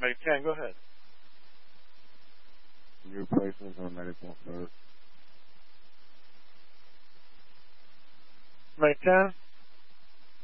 Mike 10, go ahead. New placements on medical first. Mike 10.